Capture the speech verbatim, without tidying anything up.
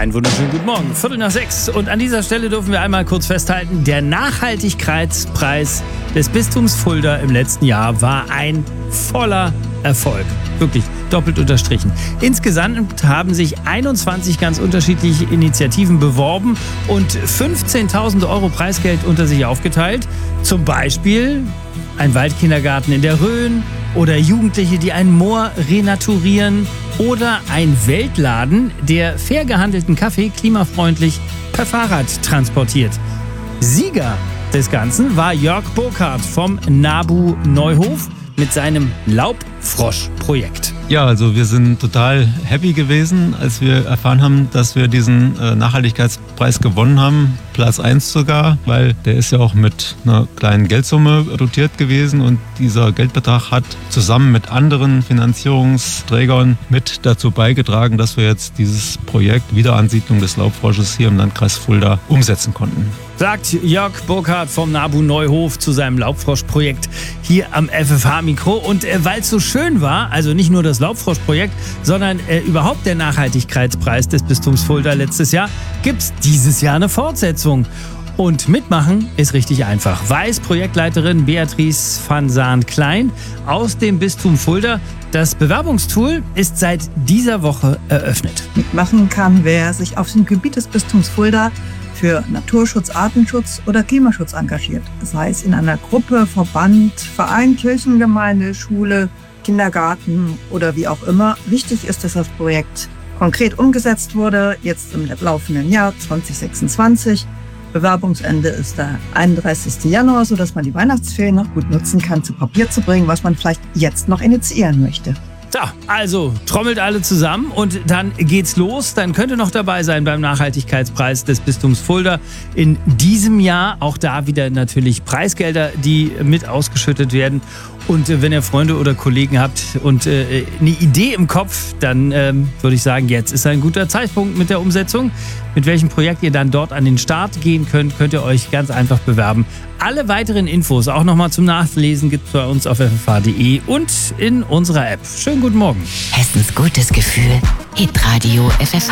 Einen wunderschönen guten Morgen, Viertel nach sechs. Und an dieser Stelle dürfen wir einmal kurz festhalten, der Nachhaltigkeitspreis des Bistums Fulda im letzten Jahr war ein voller Erfolg. Wirklich doppelt unterstrichen. Insgesamt haben sich einundzwanzig ganz unterschiedliche Initiativen beworben und fünfzehntausend Euro Preisgeld unter sich aufgeteilt. Zum Beispiel ein Waldkindergarten in der Rhön oder Jugendliche, die ein Moor renaturieren oder ein Weltladen, der fair gehandelten Kaffee klimafreundlich per Fahrrad transportiert. Sieger des Ganzen war Jörg Burkhardt vom NABU Neuhof mit seinem Laubfrosch-Projekt. Ja, also wir sind total happy gewesen, als wir erfahren haben, dass wir diesen äh, Nachhaltigkeitspreis gewonnen haben. Platz eins sogar, weil der ist ja auch mit einer kleinen Geldsumme dotiert gewesen und dieser Geldbetrag hat zusammen mit anderen Finanzierungsträgern mit dazu beigetragen, dass wir jetzt dieses Projekt Wiederansiedlung des Laubfrosches hier im Landkreis Fulda umsetzen konnten. Sagt Jörg Burkhardt vom NABU Neuhof zu seinem Laubfrosch-Projekt hier am F F H-Mikro. Und äh, weil es so schön war, also nicht nur das Laubfrosch-Projekt, sondern äh, überhaupt der Nachhaltigkeitspreis des Bistums Fulda letztes Jahr, gibt es dieses Jahr eine Fortsetzung. Und mitmachen ist richtig einfach. Weiß Projektleiterin Beatrice van Saan-Klein aus dem Bistum Fulda. Das Bewerbungstool ist seit dieser Woche eröffnet. Mitmachen kann, wer sich auf dem Gebiet des Bistums Fulda für Naturschutz, Artenschutz oder Klimaschutz engagiert. Sei es in einer Gruppe, Verband, Verein, Kirchengemeinde, Schule, Kindergarten oder wie auch immer. Wichtig ist, dass das Projekt konkret umgesetzt wurde, jetzt im laufenden Jahr zwanzig sechsundzwanzig. Bewerbungsende ist der einunddreißigsten Januar, sodass man die Weihnachtsferien noch gut nutzen kann, zu Papier zu bringen, was man vielleicht jetzt noch initiieren möchte. So, also trommelt alle zusammen und dann geht's los. Dann könnt ihr noch dabei sein beim Nachhaltigkeitspreis des Bistums Fulda in diesem Jahr. Auch da wieder natürlich Preisgelder, die mit ausgeschüttet werden. Und äh, wenn ihr Freunde oder Kollegen habt und äh, eine Idee im Kopf, dann ähm, würde ich sagen, jetzt ist ein guter Zeitpunkt mit der Umsetzung. Mit welchem Projekt ihr dann dort an den Start gehen könnt, könnt ihr euch ganz einfach bewerben. Alle weiteren Infos, auch nochmal zum Nachlesen, gibt es bei uns auf f f h punkt d e und in unserer App. Schönen guten Morgen. Hessens gutes Gefühl. Hitradio F F H.